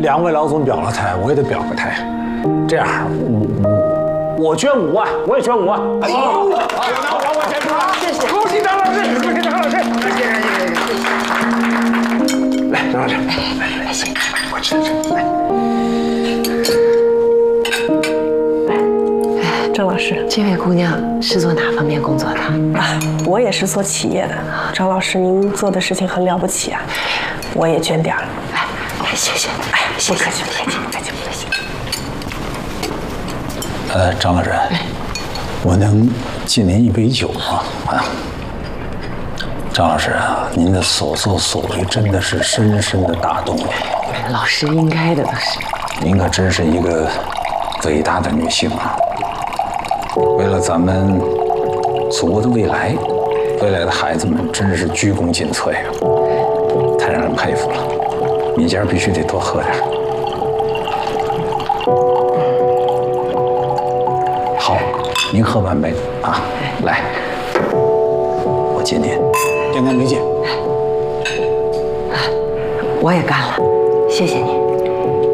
两位老总表了态，我也得表个态。这样，我捐5万，我也捐5万。哎呦，我捐出了，谢谢，恭喜张老师，恭喜张老师，谢谢。来，张老师，来，谢谢，我吃。 张老师， 这位姑娘是做哪方面工作的？ 我也是做企业的。张老师，您做的事情很了不起啊，我也捐点儿。 谢谢， 不客气，不客气， 再见。 张老师，我能敬您一杯酒吗？啊，张老师啊，您的所作所为真的是深深的打动我。 老师应该的都是。 您可真是一个伟大的女性啊！为了咱们祖国的未来，未来的孩子们真是鞠躬尽瘁啊，太让人佩服了。你今儿必须得多喝点。好，您喝半杯啊！来，我敬您，健康没戒。 我也干了，谢谢你。